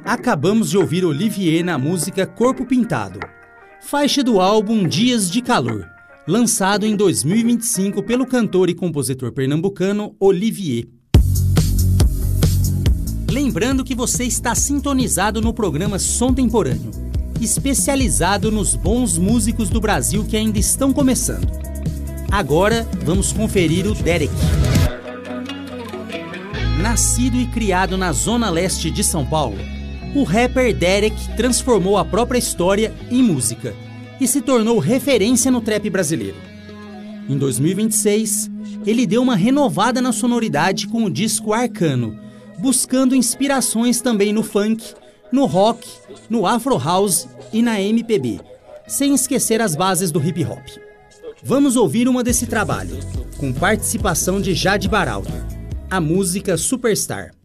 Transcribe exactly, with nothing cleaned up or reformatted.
Acabamos de ouvir Olivier na música Corpo Pintado, faixa do álbum Dias de Calor, lançado em dois mil e vinte e cinco pelo cantor e compositor pernambucano Olivier. Lembrando que você está sintonizado no programa Som Temporâneo, especializado nos bons músicos do Brasil que ainda estão começando. Agora vamos conferir o Derek. Nascido e criado na zona leste de São Paulo, o rapper Derek transformou a própria história em música e se tornou referência no trap brasileiro. Em dois mil e vinte e seis, ele deu uma renovada na sonoridade com o disco Arcano, buscando inspirações também no funk, no rock, no afro house e na M P B, sem esquecer as bases do hip hop. Vamos ouvir uma desse trabalho, com participação de Jade Baraldo, a música Superstar.